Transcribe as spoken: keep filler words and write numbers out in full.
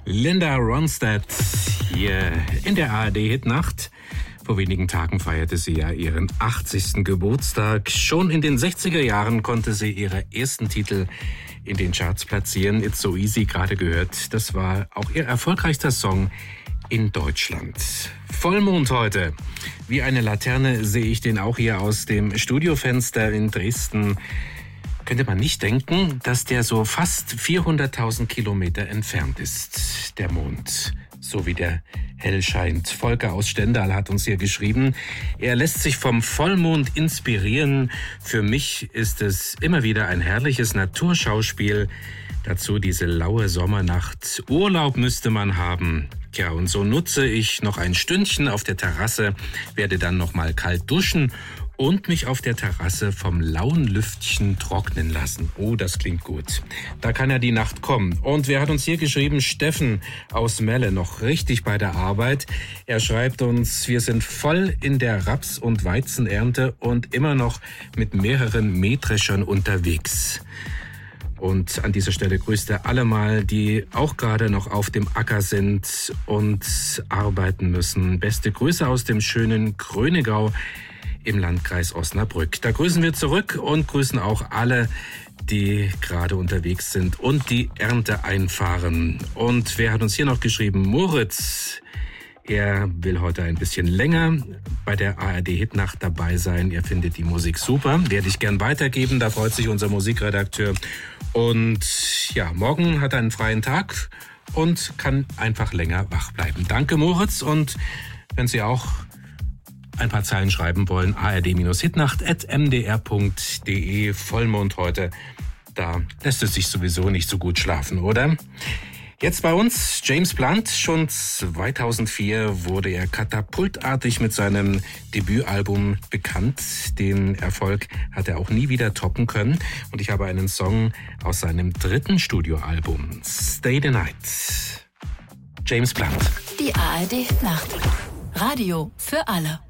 Linda Ronstadt hier in der A R D-Hitnacht. Vor wenigen Tagen feierte sie ja ihren achtzigsten Geburtstag. Schon in den sechziger Jahren konnte sie ihre ersten Titel in den Charts platzieren. It's So Easy, gerade gehört. Das war auch ihr erfolgreichster Song in Deutschland. Vollmond heute. Wie eine Laterne sehe ich den auch hier aus dem Studiofenster in Dresden. Könnte man nicht denken, dass der so fast vierhunderttausend Kilometer entfernt ist, der Mond, so wie der hell scheint. Volker aus Stendal hat uns hier geschrieben, er lässt sich vom Vollmond inspirieren. Für mich ist es immer wieder ein herrliches Naturschauspiel. Dazu diese laue Sommernacht. Urlaub müsste man haben. Tja, und so nutze ich noch ein Stündchen auf der Terrasse, werde dann noch mal kalt duschen und mich auf der Terrasse vom lauen Lüftchen trocknen lassen. Oh, das klingt gut. Da kann ja die Nacht kommen. Und wer hat uns hier geschrieben? Steffen aus Melle, noch richtig bei der Arbeit. Er schreibt uns, wir sind voll in der Raps- und Weizenernte und immer noch mit mehreren Mähdreschern unterwegs. Und an dieser Stelle grüßt er alle mal, die auch gerade noch auf dem Acker sind und arbeiten müssen. Beste Grüße aus dem schönen Grönegau im Landkreis Osnabrück. Da grüßen wir zurück und grüßen auch alle, die gerade unterwegs sind und die Ernte einfahren. Und wer hat uns hier noch geschrieben? Moritz. Er will heute ein bisschen länger bei der A R D-Hitnacht dabei sein. Er findet die Musik super. Werde ich gern weitergeben. Da freut sich unser Musikredakteur. Und ja, morgen hat er einen freien Tag und kann einfach länger wach bleiben. Danke, Moritz. Und wenn Sie auch ein paar Zeilen schreiben wollen, a r d hitnacht at m d r punkt d e. Vollmond heute. Da lässt es sich sowieso nicht so gut schlafen, oder? Jetzt bei uns James Blunt. Schon zweitausendvier wurde er katapultartig mit seinem Debütalbum bekannt. Den Erfolg hat er auch nie wieder toppen können. Und ich habe einen Song aus seinem dritten Studioalbum, Stay the Night. James Blunt. Die A R D Nacht. Radio für alle.